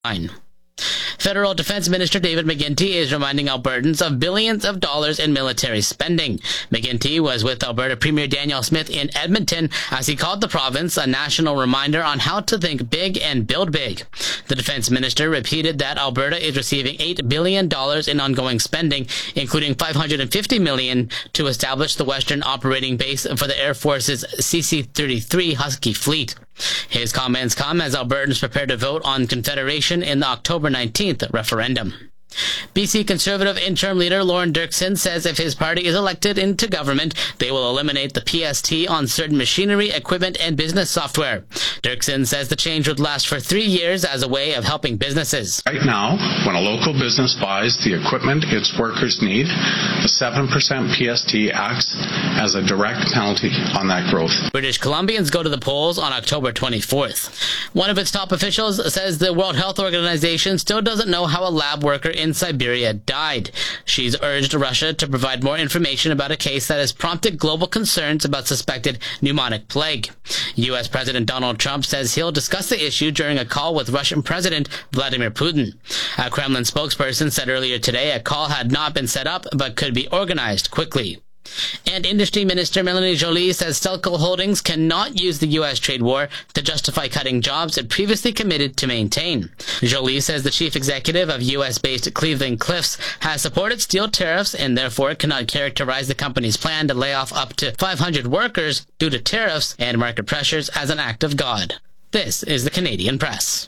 Federal Defense Minister David McGuinty is reminding Albertans of billions of dollars in military spending. McGuinty was with Alberta Premier Danielle Smith in Edmonton as he called the province a national reminder on how to think big and build big. The Defense Minister repeated that Alberta is receiving $8 billion in ongoing spending, including $550 million to establish the Western Operating Base for the Air Force's CC-33 Husky fleet. His comments come as Albertans prepare to vote on Confederation in the October 19th referendum. BC Conservative interim leader Lorne Dirksen says if his party is elected into government, they will eliminate the PST on certain machinery, equipment, and business software. Dirksen says the change would last for 3 years as a way of helping businesses. Right now, when a local business buys the equipment its workers need, the 7% PST acts as a direct penalty on that growth. British Columbians go to the polls on October 24th. One of its top officials says the World Health Organization still doesn't know how a lab worker in Siberia died. She's urged Russia to provide more information about a case that has prompted global concerns about suspected pneumonic plague. U.S. President Donald Trump says he'll discuss the issue during a call with Russian President Vladimir Putin. A Kremlin spokesperson said earlier today a call had not been set up but could be organized quickly. And Industry Minister Melanie Joly says Stelco Holdings cannot use the U.S. trade war to justify cutting jobs it previously committed to maintain. Joly says the chief executive of U.S.-based Cleveland Cliffs has supported steel tariffs and therefore cannot characterize the company's plan to lay off up to 500 workers due to tariffs and market pressures as an act of God. This is the Canadian Press.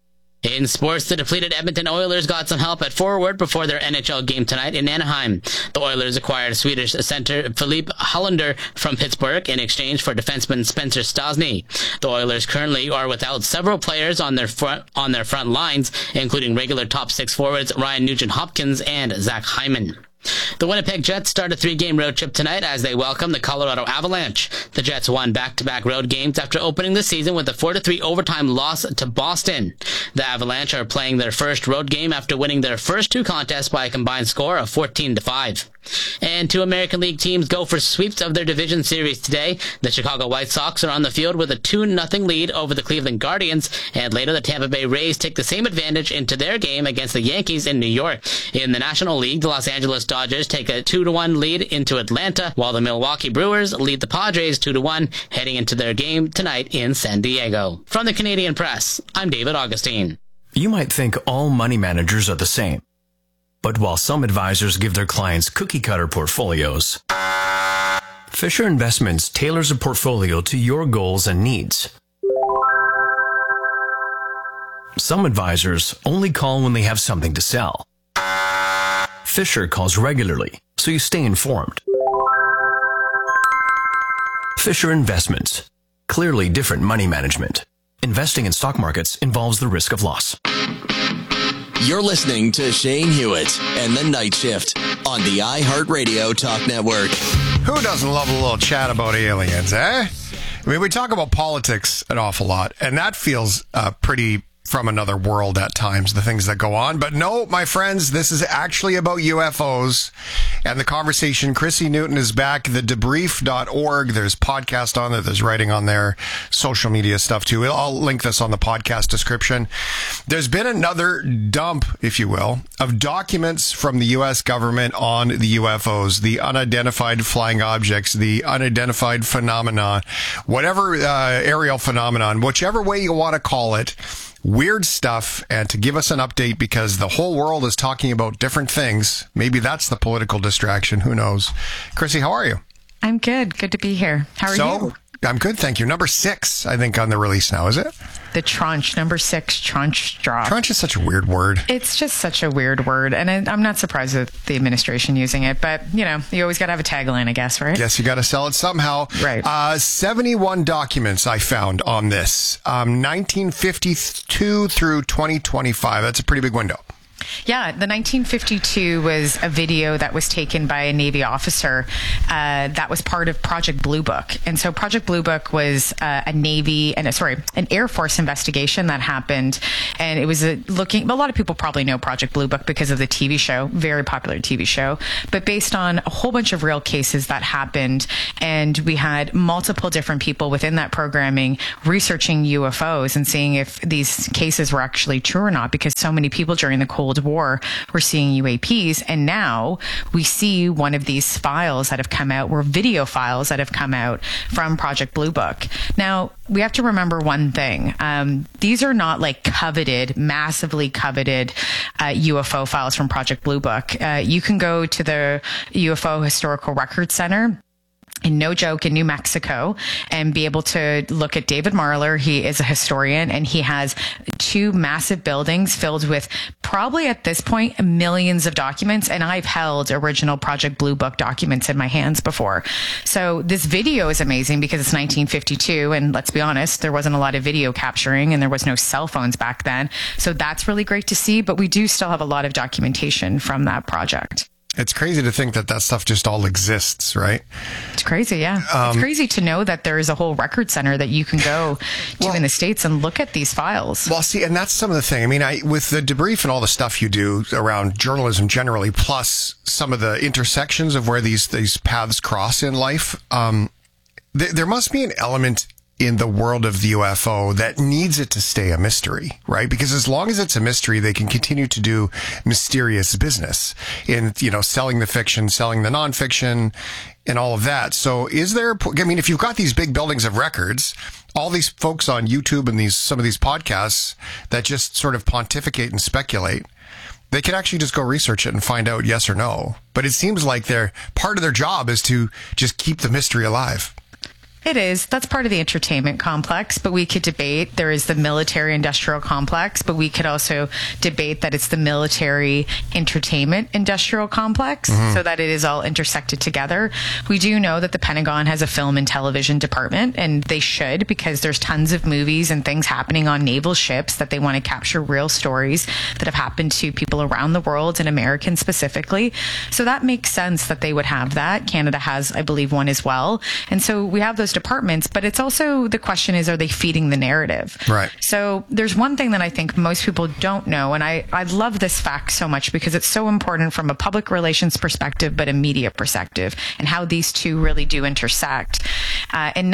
In sports, the depleted Edmonton Oilers got some help at forward before their NHL game tonight in Anaheim. The Oilers acquired Swedish center Filip Hallander from Pittsburgh in exchange for defenseman Spencer Stastny. The Oilers currently are without several players on their front lines, including regular top six forwards Ryan Nugent-Hopkins and Zach Hyman. The Winnipeg Jets start a 3-game road trip tonight as they welcome the Colorado Avalanche. The Jets won back-to-back road games after opening the season with a 4-3 overtime loss to Boston. The Avalanche are playing their first road game after winning their first two contests by a combined score of 14-5. And two American League teams go for sweeps of their division series today. The Chicago White Sox are on the field with a 2-0 lead over the Cleveland Guardians, and later the Tampa Bay Rays take the same advantage into their game against the Yankees in New York. In the National League, the Los Angeles Dodgers take a 2-1 lead into Atlanta, while the Milwaukee Brewers lead the Padres 2-1 heading into their game tonight in San Diego. From the Canadian Press, I'm David Augustine. You might think all money managers are the same. But while some advisors give their clients cookie-cutter portfolios, Fisher Investments tailors a portfolio to your goals and needs. Some advisors only call when they have something to sell. Fisher calls regularly, so you stay informed. Fisher Investments. Clearly different money management. Investing in stock markets involves the risk of loss. You're listening to Shane Hewitt and The Night Shift on the iHeartRadio Talk Network. Who doesn't love a little chat about aliens, eh? I mean, we talk about politics an awful lot, and that feels pretty from another world at times, the things that go on. But no, my friends, this is actually about UFOs and the conversation. Chrissy Newton is back, thedebrief.org. There's podcast on there. There's writing on there, social media stuff too. I'll link this on the podcast description. There's been another dump, if you will, of documents from the U.S. government on the UFOs, the unidentified flying objects, the unidentified phenomenon, whatever aerial phenomenon, whichever way you want to call it. Weird stuff, and to give us an update because the whole world is talking about different things. Maybe that's the political distraction. Who knows? Chrissy, how are you? I'm good. Good to be here. How are you? I'm good, thank you. Number 6, I think, on the release now, is it? The tranche, number 6, tranche drop. Tranche is such a weird word. It's just such a weird word, and I'm not surprised with the administration using it, but, you know, you always got to have a tagline, I guess, right? Yes, you got to sell it somehow. Right. 71 documents I found on this. 1952 through 2025. That's a pretty big window. Yeah, the 1952 was a video that was taken by a Navy officer that was part of Project Blue Book. And so Project Blue Book was an Air Force investigation that happened. And it was a lot of people probably know Project Blue Book because of the TV show, very popular TV show, but based on a whole bunch of real cases that happened. And we had multiple different people within that programming researching UFOs and seeing if these cases were actually true or not, because so many people during the Cold War were seeing UAPs. And now we see one of these files that have come out, were video files that have come out from Project Blue Book. Now, we have to remember one thing. These are not like massively coveted UFO files from Project Blue Book. You can go to the UFO Historical Records Center, and no joke, in New Mexico, and be able to look at David Marler. He is a historian, and he has 2 massive buildings filled with probably at this point millions of documents. And I've held original Project Blue Book documents in my hands before. So this video is amazing because it's 1952. And let's be honest, there wasn't a lot of video capturing and there was no cell phones back then. So that's really great to see. But we do still have a lot of documentation from that project. It's crazy to think that stuff just all exists, right? It's crazy, yeah. It's crazy to know that there is a whole record center that you can go to in the States and look at these files. Well, see, and that's some of the thing. I mean, with the debrief and all the stuff you do around journalism generally, plus some of the intersections of where these paths cross in life, there must be an element in the world of the UFO that needs it to stay a mystery, right? Because as long as it's a mystery, they can continue to do mysterious business in, selling the fiction, selling the nonfiction, and all of that. So if you've got these big buildings of records, all these folks on YouTube and some of these podcasts that just sort of pontificate and speculate, they could actually just go research it and find out yes or no. But it seems like part of their job is to just keep the mystery alive. It is. That's part of the entertainment complex, but we could debate there is the military industrial complex, but we could also debate that it's the military entertainment industrial complex, so that it is all intersected together. We do know that the Pentagon has a film and television department, and they should, because there's tons of movies and things happening on naval ships that they want to capture real stories that have happened to people around the world and Americans specifically. So that makes sense that they would have that. Canada has, I believe, one as well. And so we have those departments, but it's also the question is, are they feeding the narrative? Right. So there's one thing that I think most people don't know, and I love this fact so much because it's so important from a public relations perspective, but a media perspective, and how these two really do intersect. In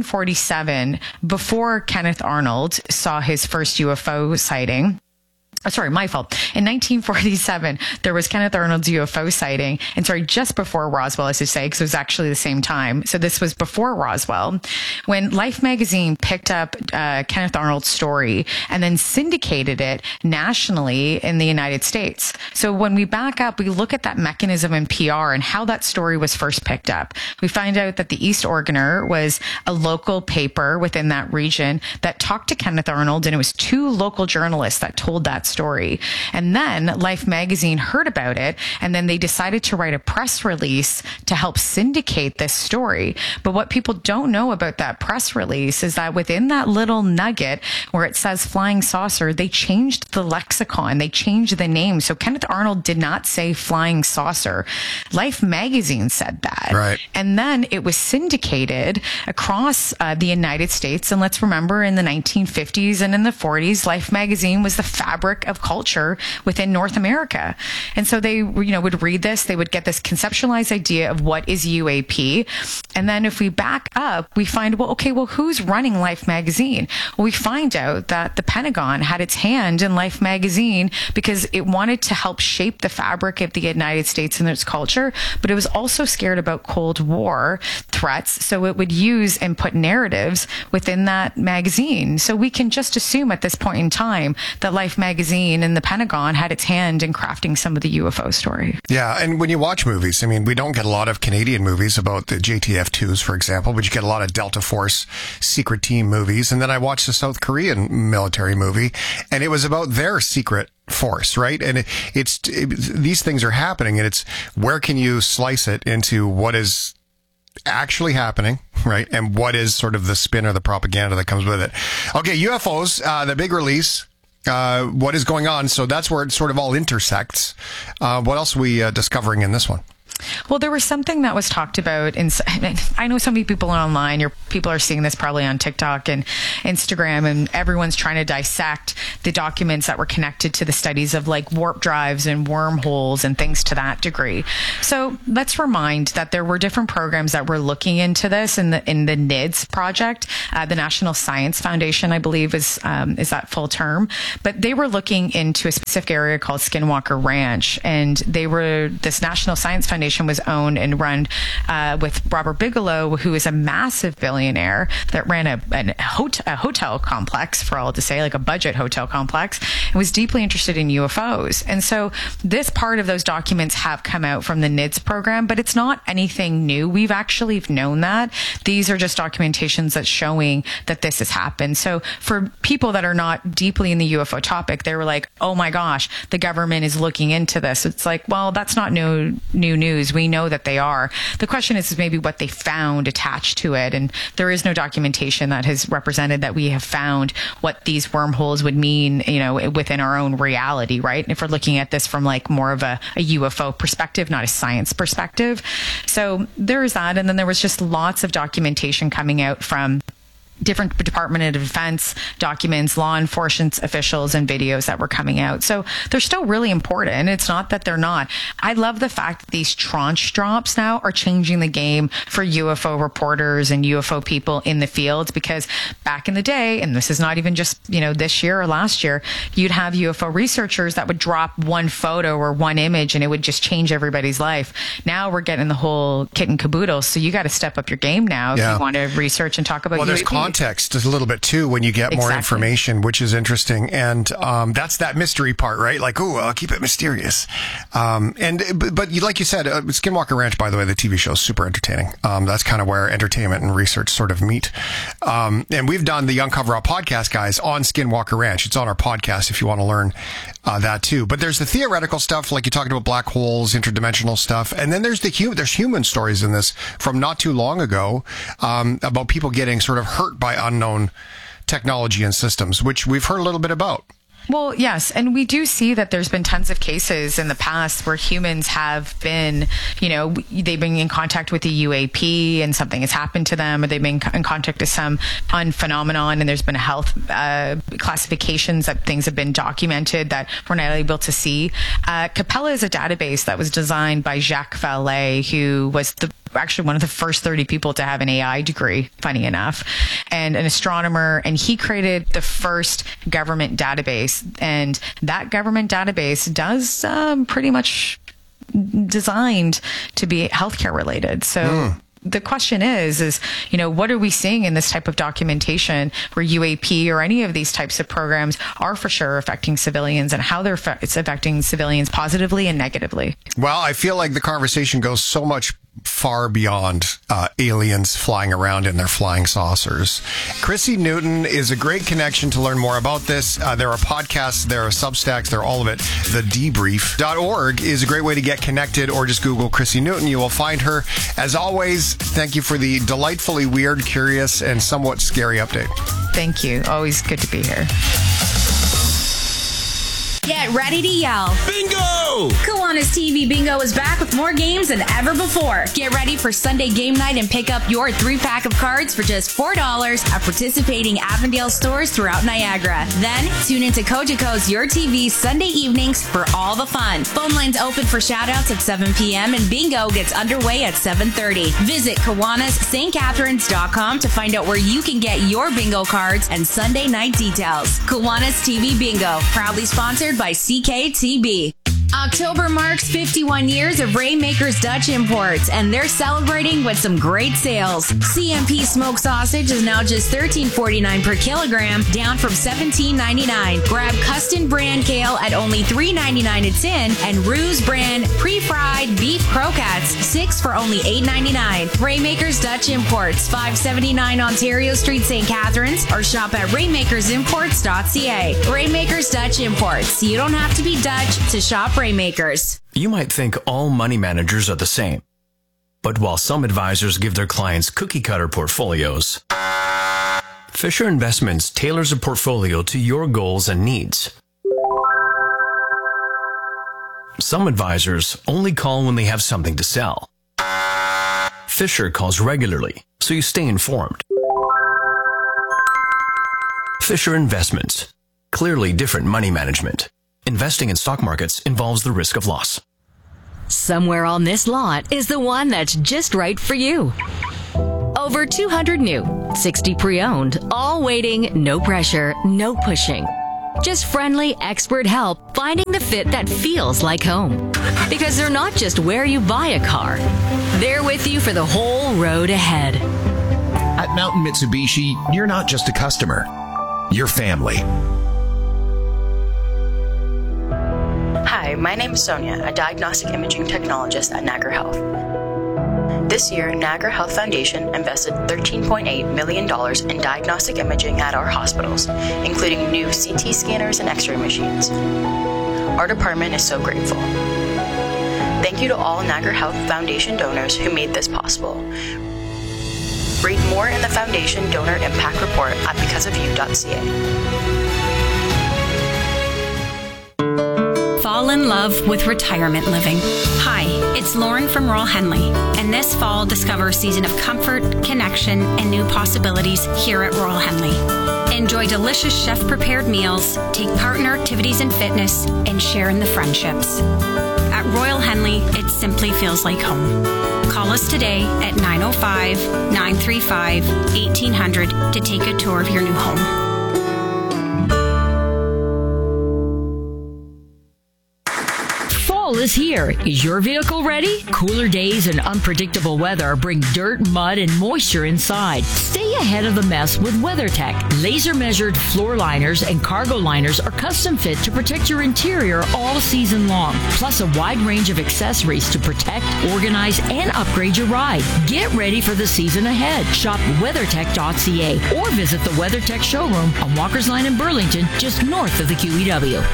1947, before Kenneth Arnold saw his first UFO sighting, sorry, my fault. In 1947, there was Kenneth Arnold's UFO sighting. And just before Roswell, I should say, because it was actually the same time. So this was before Roswell, when Life magazine picked up Kenneth Arnold's story and then syndicated it nationally in the United States. So when we back up, we look at that mechanism in PR and how that story was first picked up. We find out that the East Oregoner was a local paper within that region that talked to Kenneth Arnold, and it was 2 local journalists that told that story. And then Life magazine heard about it, and then they decided to write a press release to help syndicate this story. But what people don't know about that press release is that within that little nugget where it says flying saucer, they changed the lexicon, they changed the name. So Kenneth Arnold did not say flying saucer. Life magazine said that. Right. And then it was syndicated across the United States. And let's remember, in the 1950s and in the 40s, Life magazine was the fabric of culture within North America. And so they, would read this, they would get this conceptualized idea of what is UAP. And then if we back up, we find, who's running Life magazine? Well, we find out that the Pentagon had its hand in Life magazine because it wanted to help shape the fabric of the United States and its culture, but it was also scared about Cold War threats. So it would use and put narratives within that magazine. So we can just assume at this point in time that Life magazine and the Pentagon had its hand in crafting some of the UFO story. Yeah, and when you watch movies, I mean, we don't get a lot of Canadian movies about the JTF-2s, for example, but you get a lot of Delta Force secret team movies. And then I watched the South Korean military movie, and it was about their secret force, right? And these things are happening, and it's where can you slice it into what is actually happening, right? And what is sort of the spin or the propaganda that comes with it. Okay, UFOs, the big release what is going on. So that's where it sort of all intersects. What else are we discovering in this one? Well, there was something that was talked about I know so many people online, people are seeing this probably on TikTok and Instagram, and everyone's trying to dissect the documents that were connected to the studies of like warp drives and wormholes and things to that degree. So let's remind that there were different programs that were looking into this in the NIDS project. The National Science Foundation, I believe, is that full term, but they were looking into a specific area called Skinwalker Ranch, and this National Science Foundation was owned and run with Robert Bigelow, who is a massive billionaire that ran a hotel complex, for all to say, like a budget hotel complex, and was deeply interested in UFOs. And so this part of those documents have come out from the NIDS program, but it's not anything new. We've actually known that. These are just documentations that's showing that this has happened. So for people that are not deeply in the UFO topic, they were like, oh my gosh, the government is looking into this. It's like, well, that's not new news. We know that they are. The question is maybe what they found attached to it. And there is no documentation that has represented that we have found what these wormholes would mean, within our own reality, right? And if we're looking at this from like more of a UFO perspective, not a science perspective. So there is that. And then there was just lots of documentation coming out from different Department of Defense documents, law enforcement officials, and videos that were coming out. So they're still really important. It's not that they're not. I love the fact that these tranche drops now are changing the game for UFO reporters and UFO people in the fields, because back in the day, and this is not even just, this year or last year, you'd have UFO researchers that would drop one photo or one image and it would just change everybody's life. Now we're getting the whole kit and caboodle. So you got to step up your game now if you want to research and talk about UFO. Context a little bit too when you get more information, which is interesting, and that's that mystery part, right? Like, I'll keep it mysterious. But like you said, Skinwalker Ranch, by the way, the TV show is super entertaining. That's kind of where entertainment and research sort of meet. And we've done the Uncover Up podcast, guys, on Skinwalker Ranch. It's on our podcast if you want to learn that too. But there's the theoretical stuff, like you talked about black holes, interdimensional stuff, and then there's there's human stories in this from not too long ago about people getting sort of hurt by unknown technology and systems, which we've heard a little bit about. Well, yes. And we do see that there's been tons of cases in the past where humans have been, they've been in contact with the UAP and something has happened to them, or they've been in contact with some phenomenon, and there's been health classifications that things have been documented that we're not able to see. Capella is a database that was designed by Jacques Vallée, who was actually one of the first 30 people to have an AI degree, funny enough, and an astronomer. And he created the first government database. And that government database does pretty much designed to be healthcare related. So the question is, what are we seeing in this type of documentation where UAP or any of these types of programs are for sure affecting civilians, and how it's affecting civilians positively and negatively? Well, I feel like the conversation goes so much far beyond aliens flying around in their flying saucers. Chrissy Newton is a great connection to learn more about this. There are podcasts, there are Substacks, there are all of it. TheDebrief.org is a great way to get connected, or just Google Chrissy Newton. You will find her. As always, thank you for the delightfully weird, curious, and somewhat scary update. Thank you. Always good to be here. Get ready to yell. Bingo! Kiwanis TV Bingo is back with more games than ever before. Get ready for Sunday game night and pick up your 3-pack of cards for just $4 at participating Avondale stores throughout Niagara. Then, tune into Cogeco's Your TV Sunday evenings for all the fun. Phone lines open for shoutouts at 7 p.m. and Bingo gets underway at 7:30. Visit KiwanisSt.Catharines.com to find out where you can get your bingo cards and Sunday night details. Kiwanis TV Bingo, proudly sponsored by CKTB. October marks 51 years of Rainmakers Dutch Imports, and they're celebrating with some great sales. CMP smoked sausage is now just $13.49 per kilogram, down from $17.99. Grab Custom brand kale at only $3.99 a tin, and Ruse brand pre-fried beef croquettes, 6 for only $8.99. Rainmakers Dutch Imports, 579 Ontario Street, St. Catharines, or shop at rainmakersimports.ca. Rainmakers Dutch Imports. You don't have to be Dutch to shop Rainmakers. You might think all money managers are the same. But while some advisors give their clients cookie cutter portfolios, Fisher Investments tailors a portfolio to your goals and needs. Some advisors only call when they have something to sell. Fisher calls regularly, so you stay informed. Fisher Investments. Clearly different money management. Investing in stock markets involves the risk of loss. Somewhere on this lot is the one that's just right for you. Over 200 new, 60 pre-owned, all waiting, no pressure, no pushing. Just friendly, expert help finding the fit that feels like home. Because they're not just where you buy a car. They're with you for the whole road ahead. At Mountain Mitsubishi, you're not just a customer. You're family. Hi, my name is Sonia, a diagnostic imaging technologist at Niagara Health. This year, Niagara Health Foundation invested $13.8 million in diagnostic imaging at our hospitals, including new CT scanners and X-ray machines. Our department is so grateful. Thank you to all Niagara Health Foundation donors who made this possible. Read more in the Foundation Donor Impact Report at becauseofyou.ca. Fall in love with retirement living. Hi, it's Lauren from Royal Henley, and this fall discover a season of comfort, connection, and new possibilities here at Royal Henley. Enjoy delicious chef-prepared meals, take part in our activities and fitness, and share in the friendships. At Royal Henley, it simply feels like home. Call us today at 905-935-1800 to take a tour of your new home. Fall is here. Is your vehicle ready? Cooler days and unpredictable weather bring dirt, mud, and moisture inside. Stay ahead of the mess with WeatherTech. Laser-measured floor liners and cargo liners are custom fit to protect your interior all season long. Plus a wide range of accessories to protect, organize, and upgrade your ride. Get ready for the season ahead. Shop WeatherTech.ca or visit the WeatherTech showroom on Walker's Line in Burlington, just north of the QEW.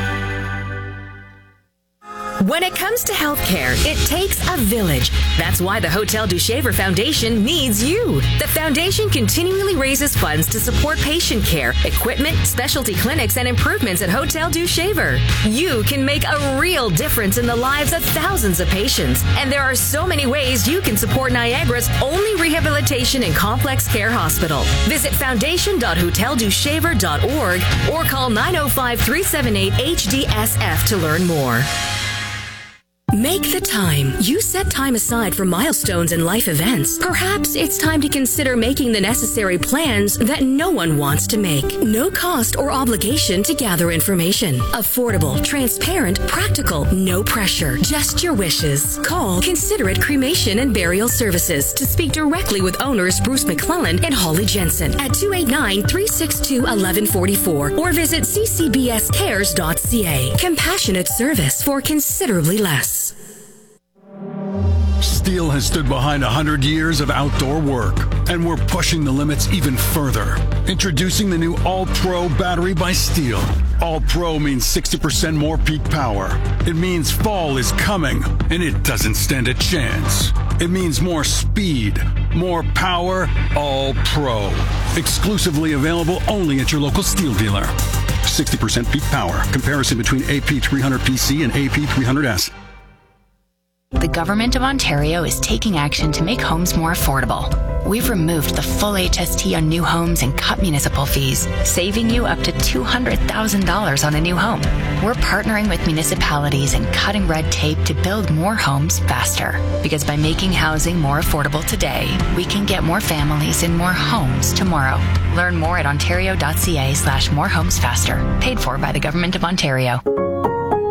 When it comes to healthcare, it takes a village. That's why the Hotel du Shaver Foundation needs you. The foundation continually raises funds to support patient care, equipment, specialty clinics, and improvements at Hotel du Shaver. You can make a real difference in the lives of thousands of patients. And there are so many ways you can support Niagara's only rehabilitation and complex care hospital. Visit foundation.hoteldushaver.org or call 905-378-HDSF to learn more. Make the time. You set time aside for milestones and life events. Perhaps it's time to consider making the necessary plans that no one wants to make. No cost or obligation to gather information. Affordable, transparent, practical, no pressure. Just your wishes. Call Considerate Cremation and Burial Services to speak directly with owners Bruce McClellan and Holly Jensen at 289-362-1144 or visit ccbscares.ca. Compassionate service for considerably less. Steel has stood behind 100 years of outdoor work, and we're pushing the limits even further. Introducing the new All-Pro battery by Steel. All-Pro means 60% more peak power. It means fall is coming, and it doesn't stand a chance. It means more speed, more power, All-Pro. Exclusively available only at your local Steel dealer. 60% peak power. Comparison between AP300PC and AP300S. The Government of Ontario is taking action to make homes more affordable. We've removed the full HST on new homes and cut municipal fees, saving you up to $200,000 on a new home. We're partnering with municipalities and cutting red tape to build more homes faster. Because by making housing more affordable today, we can get more families in more homes tomorrow. Learn more at ontario.ca/morehomesfaster. Paid for by the Government of Ontario.